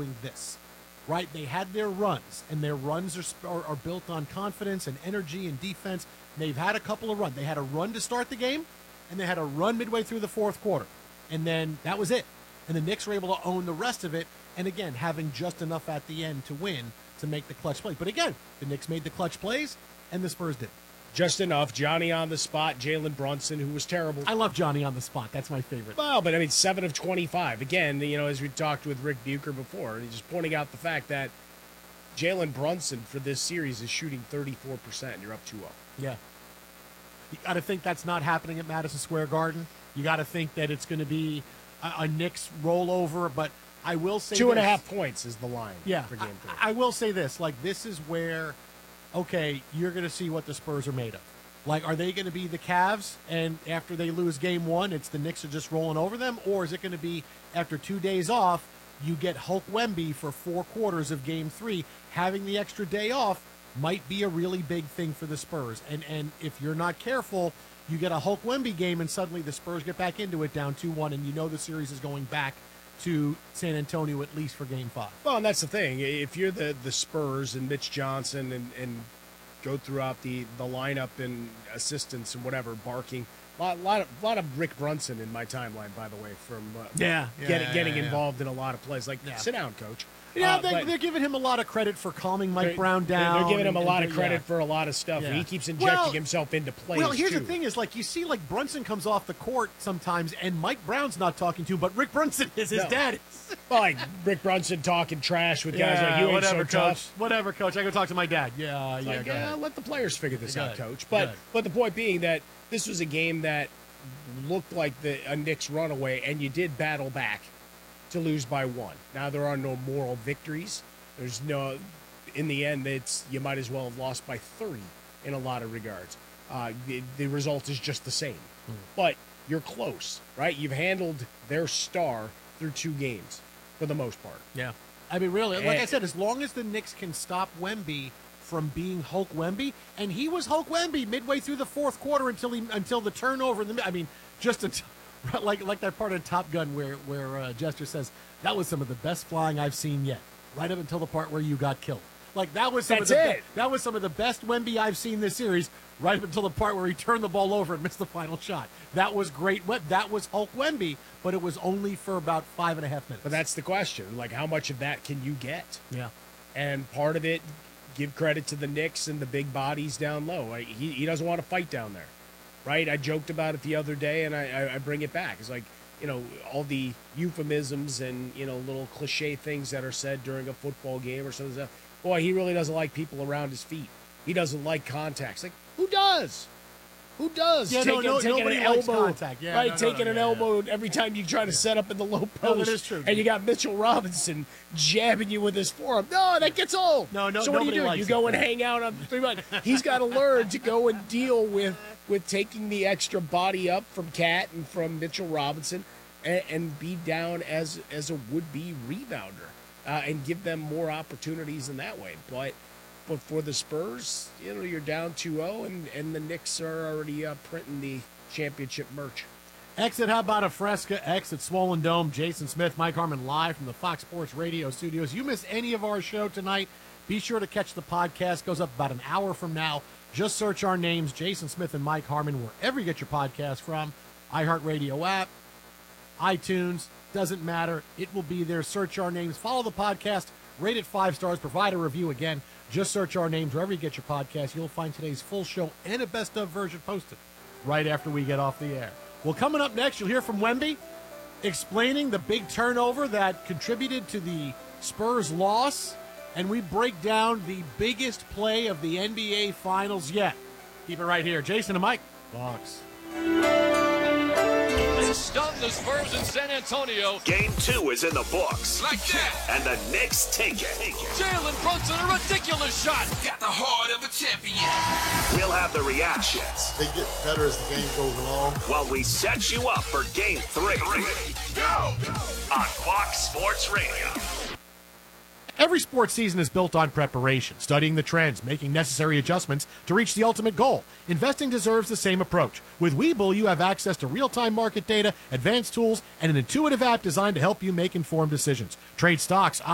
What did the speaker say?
doing this, right? They had their runs, and their runs are built on confidence and energy and defense. They've had a couple of runs. They had a run to start the game, and they had a run midway through the fourth quarter. And then that was it. And the Knicks were able to own the rest of it, and again, having just enough at the end to win, to make the clutch play. But again, the Knicks made the clutch plays, and the Spurs didn't. Just enough. Johnny on the spot, Jalen Brunson, who was terrible. I love Johnny on the spot. That's my favorite. Well, but I mean, 7 of 25. Again, as we talked with Rick Bucher before, he's just pointing out the fact that Jalen Brunson for this series is shooting 34%, and you're up 2-0. Yeah. You got to think that's not happening at Madison Square Garden. You got to think that it's going to be a Knicks rollover, but I will say 2.5 points is the line for Game 3. I will say this. This is where, okay, you're going to see what the Spurs are made of. Are they going to be the Cavs, and after they lose Game 1, it's the Knicks are just rolling over them? Or is it going to be, after 2 days off, you get Hulk Wemby for 4 quarters of Game 3? Having the extra day off might be a really big thing for the Spurs. And if you're not careful, you get a Hulk Wemby game, and suddenly the Spurs get back into it down 2-1, and the series is going back to San Antonio at least for Game 5. Well, and that's the thing. If you're the Spurs and Mitch Johnson and go throughout the lineup and assistants and whatever, barking, a lot of Rick Brunson in my timeline, by the way, from getting involved in a lot of plays. Sit down, coach. Yeah, they're giving him a lot of credit for calming Mike Brown down. They're giving him a lot of credit for a lot of stuff. Yeah. He keeps injecting himself into plays, Well, here's the thing is, you see, Brunson comes off the court sometimes, and Mike Brown's not talking to him, but Rick Brunson is his dad. Well, Rick Brunson talking trash with guys like you ain't so tough. Whatever, coach. I go talk to my dad. Let the players figure this out, coach. But the point being that this was a game that looked like a Knicks runaway, and you did battle back to lose by 1. Now, there are no moral victories. In the end, you might as well have lost by 30 in a lot of regards. The result is just the same. But you're close, right? You've handled their star through 2 games for the most part. Yeah. I mean, really, like I said, as long as the Knicks can stop Wemby from being Hulk Wemby, and he was Hulk Wemby midway through the fourth quarter until the turnover. Like that part of Top Gun where Jester says, that was some of the best flying I've seen yet, right up until the part where you got killed. That was some of the best Wemby I've seen this series, right up until the part where he turned the ball over and missed the final shot. That was great. That was Hulk Wemby, but it was only for about 5.5 minutes. But that's the question. How much of that can you get? Yeah. And part of it, give credit to the Knicks and the big bodies down low. He doesn't want to fight down there. Right? I joked about it the other day, and I bring it back. It's all the euphemisms and, little cliche things that are said during a football game or something. Boy, he really doesn't like people around his feet. He doesn't like contacts. Who does? Who does? Yeah, taking an elbow, contact. Yeah, right? Taking an elbow every time you try to set up in the low post. No, that is true. And you got Mitchell Robinson jabbing you with his forearm. No, that gets old. No. So what do you do? You go and hang out on the 3 months. He's got to learn to go and deal with taking the extra body up from Cat and from Mitchell Robinson and be down as a would-be rebounder and give them more opportunities in that way. But for the Spurs, you're down 2-0, and the Knicks are already printing the championship merch. Exit, how about a Fresca? Exit Swollen Dome. Jason Smith, Mike Harmon, live from the Fox Sports Radio studios. You miss any of our show tonight, be sure to catch the podcast. Goes up about an hour from now. Just search our names, Jason Smith and Mike Harmon, wherever you get your podcast from. iHeartRadio app, iTunes, doesn't matter. It will be there. Search our names. Follow the podcast. Rate it 5 stars. Provide a review. Again, just search our names wherever you get your podcast. You'll find today's full show and a best-of version posted right after we get off the air. Well, coming up next, you'll hear from Wemby explaining the big turnover that contributed to the Spurs' loss, and we break down the biggest play of the NBA Finals yet. Keep it right here. Jason and Mike, Fox. They stunned the Spurs in San Antonio. Game 2 is in the books. Like that. And the Knicks take it. Jalen Brunson, a ridiculous shot. Got the heart of a champion. We'll have the reactions. They get better as the game goes along. While we set you up for Game 3. Go! On Fox Sports Radio. Every sports season is built on preparation, studying the trends, making necessary adjustments to reach the ultimate goal. Investing deserves the same approach. With Webull, you have access to real-time market data, advanced tools, and an intuitive app designed to help you make informed decisions. Trade stocks,